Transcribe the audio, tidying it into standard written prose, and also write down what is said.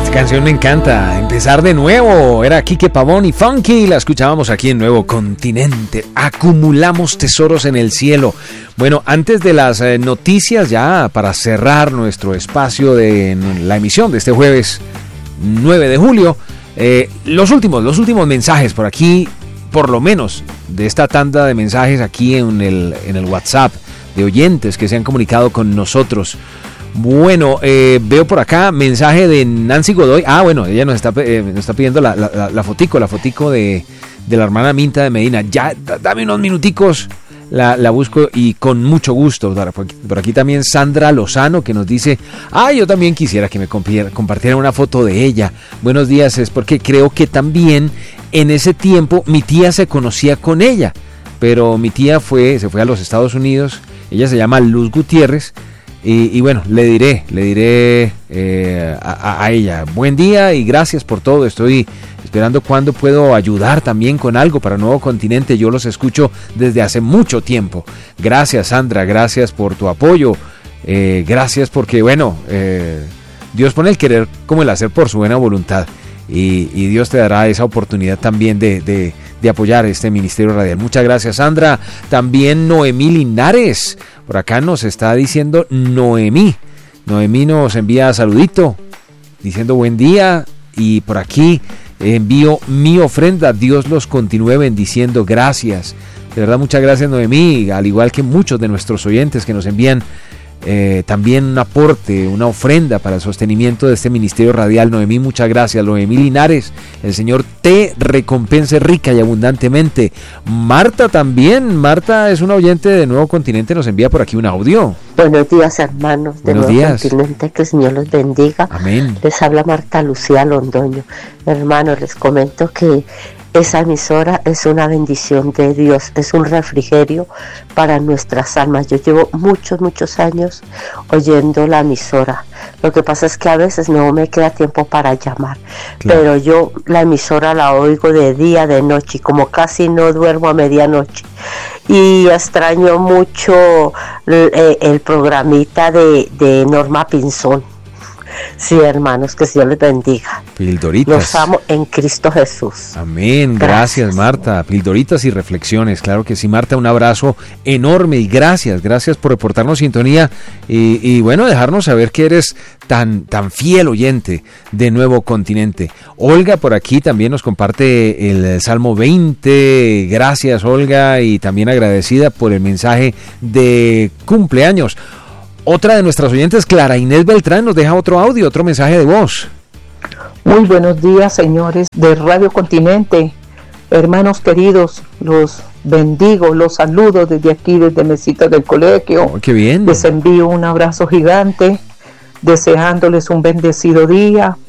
Canción me encanta, empezar de nuevo. Era Quique Pavón y Funky, la escuchábamos aquí en Nuevo Continente. Acumulamos tesoros en el cielo. Bueno, antes de las noticias, ya para cerrar nuestro espacio de la emisión de este jueves 9 de julio, los últimos mensajes por aquí, por lo menos de esta tanda de mensajes aquí en el WhatsApp de oyentes que se han comunicado con nosotros. Bueno, veo por acá mensaje de Nancy Godoy. Bueno, ella nos está pidiendo la fotico de la hermana Minta de Medina. Ya, dame unos minuticos, la busco y con mucho gusto. Por aquí también Sandra Lozano, que nos dice, yo también quisiera que me compartieran una foto de ella. Buenos días, es porque creo que también en ese tiempo mi tía se conocía con ella, pero mi tía se fue a los Estados Unidos. Ella se llama Luz Gutiérrez. Y bueno, le diré a ella, buen día y gracias por todo. Estoy esperando cuándo puedo ayudar también con algo para Nuevo Continente. Yo los escucho desde hace mucho tiempo. Gracias, Sandra, gracias por tu apoyo. Gracias porque, bueno, Dios pone el querer como el hacer por su buena voluntad. Y Dios te dará esa oportunidad también de apoyar este ministerio radial. Muchas gracias, Sandra. También Noemí Linares, por acá nos está diciendo Noemí nos envía saludito diciendo buen día, y por aquí envío mi ofrenda. Dios los continúe bendiciendo. Gracias, de verdad, muchas gracias, Noemí, al igual que muchos de nuestros oyentes que nos envían también un aporte, una ofrenda para el sostenimiento de este ministerio radial. Noemí, muchas gracias. Noemí Linares, el Señor te recompense rica y abundantemente. Marta también, Marta es una oyente de Nuevo Continente, nos envía por aquí un audio. Buenos días, hermanos de Nuevo Continente, que el Señor los bendiga. Amén. Les habla Marta Lucía Londoño. Hermanos, les comento que esa emisora es una bendición de Dios, es un refrigerio para nuestras almas. Yo llevo muchos años oyendo la emisora. Lo que pasa es que a veces no me queda tiempo para llamar, claro. Pero yo la emisora la oigo de día, de noche, y como casi no duermo a medianoche. Y extraño mucho el programita de Norma Pinzón. Sí, hermanos, que Dios les bendiga. Pildoritas. Los amo en Cristo Jesús. Amén. Gracias, Marta. Pildoritas y reflexiones. Claro que sí, Marta, un abrazo enorme y gracias por reportarnos sintonía y bueno, dejarnos saber que eres tan fiel oyente de Nuevo Continente. Olga por aquí también nos comparte el Salmo 20. Gracias, Olga, y también agradecida por el mensaje de cumpleaños. Otra de nuestras oyentes, Clara Inés Beltrán, nos deja otro audio, otro mensaje de voz. Muy buenos días, señores de Radio Continente. Hermanos queridos, los bendigo, los saludo desde aquí, desde Mesitas del Colegio. ¡Qué bien! Les envío un abrazo gigante, deseándoles un bendecido día,